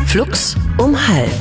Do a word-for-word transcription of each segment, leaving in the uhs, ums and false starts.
Flux um halb.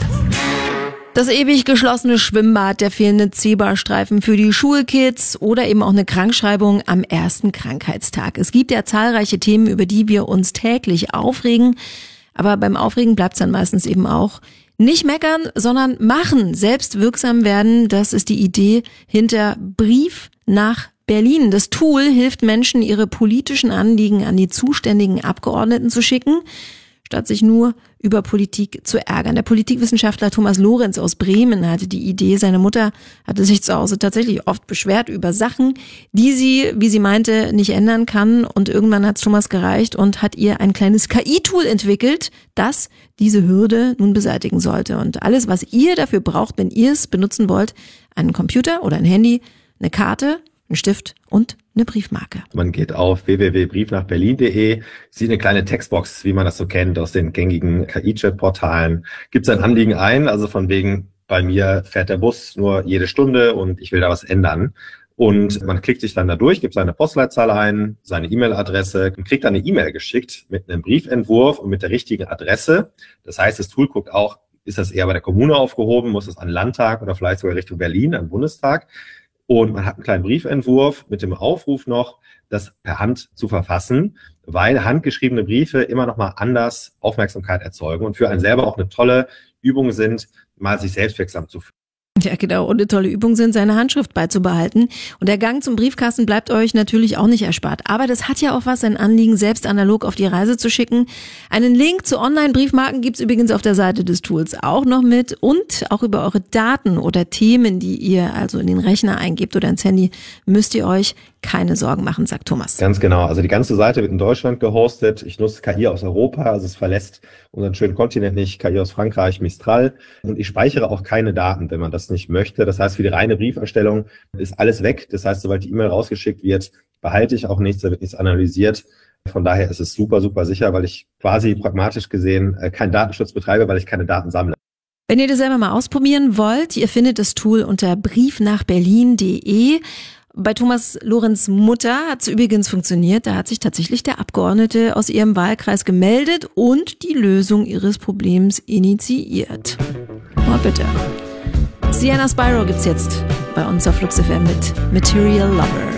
Das ewig geschlossene Schwimmbad, der fehlende Zebrastreifen für die Schulkids oder eben auch eine Krankschreibung am ersten Krankheitstag. Es gibt ja zahlreiche Themen, über die wir uns täglich aufregen. Aber beim Aufregen bleibt es dann meistens eben auch nicht meckern, sondern machen, selbst wirksam werden. Das ist die Idee hinter Brief nach Berlin. Das Tool hilft Menschen, ihre politischen Anliegen an die zuständigen Abgeordneten zu schicken, statt sich nur über Politik zu ärgern. Der Politikwissenschaftler Thomas Lorenz aus Bremen hatte die Idee. Seine Mutter hatte sich zu Hause tatsächlich oft beschwert über Sachen, die sie, wie sie meinte, nicht ändern kann. Und irgendwann hat es Thomas gereicht und hat ihr ein kleines K I-Tool entwickelt, das diese Hürde nun beseitigen sollte. Und alles, was ihr dafür braucht, wenn ihr es benutzen wollt, einen Computer oder ein Handy, eine Karte, einen Stift und eine Briefmarke. Man geht auf w w w punkt brief nach berlin punkt d e, sieht eine kleine Textbox, wie man das so kennt aus den gängigen K I-Chat-Portalen, gibt sein Anliegen ein, also von wegen, bei mir fährt der Bus nur jede Stunde und ich will da was ändern. Und man klickt sich dann da durch, gibt seine Postleitzahl ein, seine E-Mail-Adresse und kriegt dann eine E-Mail geschickt mit einem Briefentwurf und mit der richtigen Adresse. Das heißt, das Tool guckt auch, ist das eher bei der Kommune aufgehoben, muss es an den Landtag oder vielleicht sogar Richtung Berlin, an den Bundestag. Und man hat einen kleinen Briefentwurf mit dem Aufruf noch, das per Hand zu verfassen, weil handgeschriebene Briefe immer noch mal anders Aufmerksamkeit erzeugen und für einen selber auch eine tolle Übung sind, mal sich selbstwirksam zu fühlen. Ja, genau. Und eine tolle Übung sind, seine Handschrift beizubehalten. Und der Gang zum Briefkasten bleibt euch natürlich auch nicht erspart. Aber das hat ja auch was, sein Anliegen selbst analog auf die Reise zu schicken. Einen Link zu Online-Briefmarken gibt's übrigens auf der Seite des Tools auch noch mit. Und auch über eure Daten oder Themen, die ihr also in den Rechner eingebt oder ins Handy, müsst ihr euch keine Sorgen machen, sagt Thomas. Ganz genau. Also die ganze Seite wird in Deutschland gehostet. Ich nutze K I aus Europa, also es verlässt unseren schönen Kontinent nicht. K I aus Frankreich, Mistral. Und ich speichere auch keine Daten, wenn man das nicht möchte. Das heißt, für die reine Brieferstellung ist alles weg. Das heißt, sobald die E-Mail rausgeschickt wird, behalte ich auch nichts, da wird nichts analysiert. Von daher ist es super, super sicher, weil ich quasi pragmatisch gesehen keinen Datenschutz betreibe, weil ich keine Daten sammle. Wenn ihr das selber mal ausprobieren wollt, ihr findet das Tool unter brief nach berlin punkt d e. Bei Thomas Lorenz' Mutter hat es übrigens funktioniert. Da hat sich tatsächlich der Abgeordnete aus ihrem Wahlkreis gemeldet und die Lösung ihres Problems initiiert. Oh, bitte. Sienna Spyro gibt's jetzt bei uns auf Flux F M mit Material Lover.